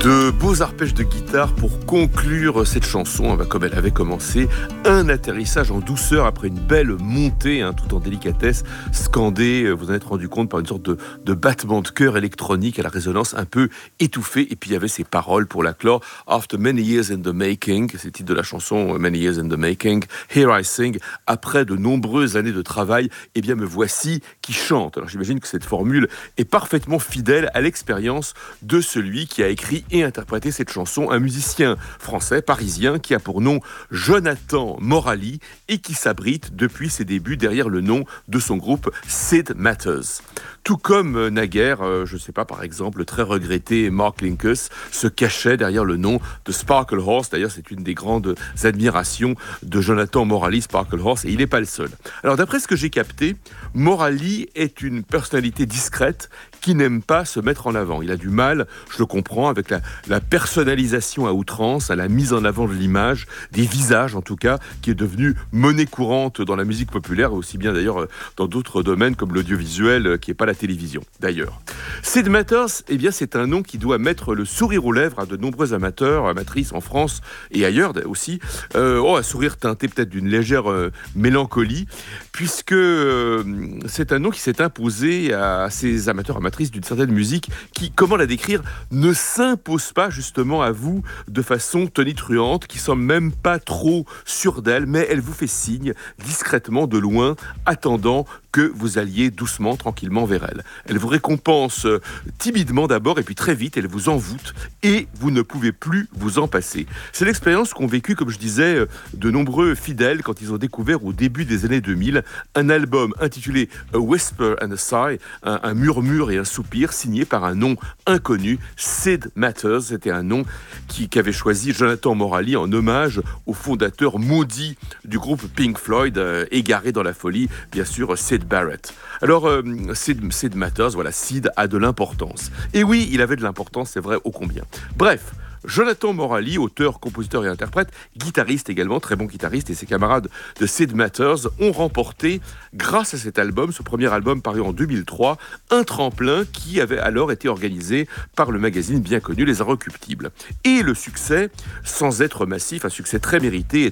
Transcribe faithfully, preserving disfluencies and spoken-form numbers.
De beaux arpèges de guitare pour conclure cette chanson, comme elle avait commencé, un atterrissage en douceur après une belle montée, hein, tout en délicatesse, scandée, vous en êtes rendu compte, par une sorte de, de battement de cœur électronique à la résonance un peu étouffée. Et puis il y avait ces paroles pour la clore. After many years in the making, c'est le titre de la chanson, Many years in the making, here I sing, après de nombreuses années de travail, eh bien me voici qui chante. Alors j'imagine que cette formule est parfaitement fidèle à l'expérience de celui qui a écrit et interprété cette chanson, un musicien français, parisien, qui a pour nom Jonathan Morali et qui s'abrite depuis ses débuts derrière le nom de son groupe Sid Matters. Tout comme euh, naguère, euh, je ne sais pas, par exemple, le très regretté Mark Linkous se cachait derrière le nom de Sparkle Horse. D'ailleurs, c'est une des grandes admirations de Jonathan Morali, Sparkle Horse, et il n'est pas le seul. Alors, d'après ce que j'ai capté, Morali est une personnalité discrète qui n'aime pas se mettre en avant. Il a du mal, je le comprends, avec la, la personnalisation à outrance, à la mise en avant de l'image, des visages en tout cas, qui est devenue monnaie courante dans la musique populaire, aussi bien d'ailleurs dans d'autres domaines comme l'audiovisuel, qui n'est pas la télévision d'ailleurs. Sid Matters, eh bien, c'est un nom qui doit mettre le sourire aux lèvres à de nombreux amateurs, amatrices en France et ailleurs aussi. Euh, oh, un sourire teinté peut-être d'une légère euh, mélancolie, puisque euh, c'est un nom qui s'est imposé à ces amateurs, amatrices d'une certaine musique qui, comment la décrire, ne s'impose pas justement à vous de façon tonitruante, qui semble même pas trop sûre d'elle, mais elle vous fait signe discrètement de loin, attendant que vous alliez doucement, tranquillement vers elle. Elle vous récompense euh, timidement d'abord, et puis très vite, elle vous envoûte, et vous ne pouvez plus vous en passer. C'est l'expérience qu'ont vécu, comme je disais, euh, de nombreux fidèles quand ils ont découvert au début des années deux mille un album intitulé A Whisper and a Sigh, un, un murmure et un soupir, signé par un nom inconnu, Sid Matters. C'était un nom qui, qu'avait choisi Jonathan Morali en hommage au fondateur maudit du groupe Pink Floyd, euh, égaré dans la folie, bien sûr, Syd Barrett. Alors, euh, Sid, Sid Matters, voilà, Sid a de l'importance. Et oui, il avait de l'importance, c'est vrai, ô combien. Bref, Jonathan Morali, auteur, compositeur et interprète, guitariste également, très bon guitariste, et ses camarades de Sid Matters ont remporté, grâce à cet album, ce premier album paru en deux mille trois, un tremplin qui avait alors été organisé par le magazine bien connu Les Inrecuptibles. Et le succès, sans être massif, un succès très mérité,